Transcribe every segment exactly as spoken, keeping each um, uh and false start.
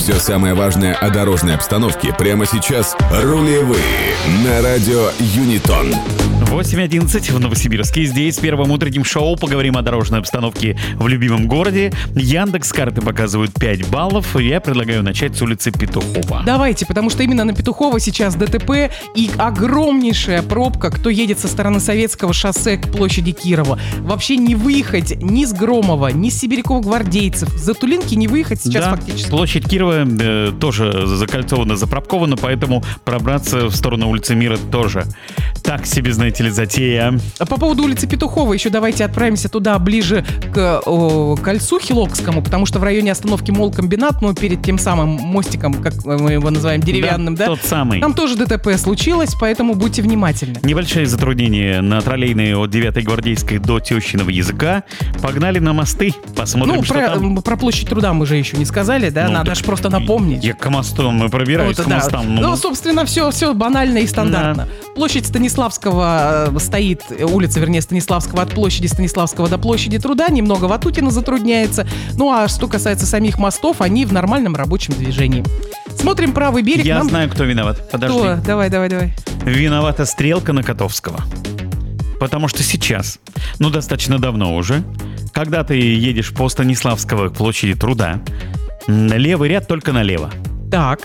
Все самое важное о дорожной обстановке прямо сейчас. Рулевые на радио Юнитон. восемь одиннадцать в Новосибирске. Здесь в первом утреннем шоу поговорим о дорожной обстановке в любимом городе. Яндекс.Карты показывают пять баллов. Я предлагаю начать с улицы Петухова. Давайте, потому что именно на Петухова сейчас ДТП и огромнейшая пробка. Кто едет со стороны Советского шоссе к площади Кирова. Вообще не выехать ни с Громова, ни с Сибиряков-Гвардейцев. За Тулинки не выехать сейчас да, фактически. Площадь Кирова э, тоже закольцована, запробкована, поэтому пробраться в сторону улицы Мира тоже так себе, знаете ли, затея. По поводу улицы Петухова еще давайте отправимся туда ближе к о, кольцу Хилокскому, потому что в районе остановки Молкомбинат, но перед тем самым мостиком, как мы его называем, деревянным, да, да? Тот самый. Там тоже ДТП случилось, поэтому будьте внимательны. Небольшие затруднения на троллейной от девятой Гвардейской до Тещиного Языка. Погнали на мосты, посмотрим, ну, что про, там. Про площадь Труда мы же еще не сказали, да, ну, надо же просто напомнить. Я к мосту, мы пробираемся вот, к да. мостам. Ну, ну, собственно, все, все банально и стандартно. Да. Площадь Станиславского стоит, улица, вернее, Станиславского от площади Станиславского до площади Труда, немного Ватутина затрудняется. Ну, а что касается самих мостов, они в нормальном рабочем движении. Смотрим правый берег. Я нам... знаю, кто виноват. Подожди. Кто? Давай, давай, давай. Виновата стрелка на Котовского. Потому что сейчас, ну, достаточно давно уже, когда ты едешь по Станиславского к площади Труда, левый ряд только налево. Так.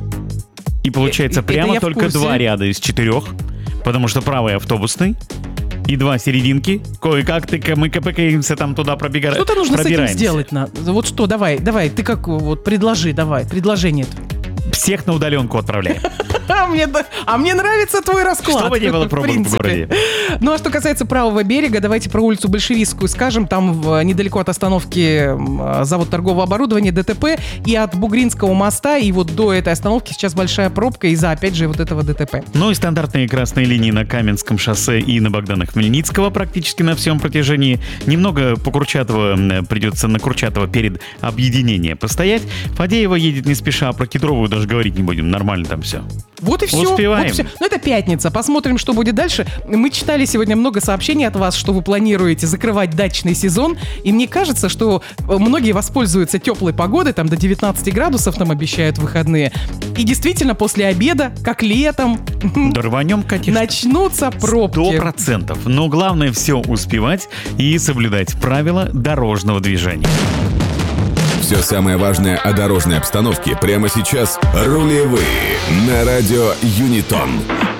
И получается, это прямо только два ряда из четырех, потому что правый автобусный и два серединки. Кое-как ты, мы кпкаемся там туда пробегаем. Что-то нужно с этим сделать. На... Вот что, давай, давай, ты как, вот предложи, давай, предложение. Всех на удаленку отправляем. А мне, а мне нравится твой расклад. Чтобы не было пробок в, в городе. Ну а что касается правого берега, давайте про улицу Большевистскую скажем. Там в, недалеко от остановки завод торгового оборудования ДТП. И от Бугринского моста, и вот до этой остановки сейчас большая пробка из-за, опять же, вот этого ДТП. Ну и стандартные красные линии на Каменском шоссе и на Богдана Хмельницкого практически на всем протяжении. Немного по Курчатова придется на Курчатова перед объединением постоять. Фадеева едет не спеша, про Кедровую даже говорить не будем. Нормально там все. Вот и все. Успеваем. Вот все. Ну, это пятница. Посмотрим, что будет дальше. Мы читали сегодня много сообщений от вас, что вы планируете закрывать дачный сезон. И мне кажется, что многие воспользуются теплой погодой. Там до девятнадцати градусов нам обещают выходные. И действительно, после обеда, как летом, да рванем, конечно. Начнутся пробки. Сто процентов. Но главное все успевать и соблюдать правила дорожного движения. Все самое важное о дорожной обстановке прямо сейчас. Рулевые на радио Юнитон.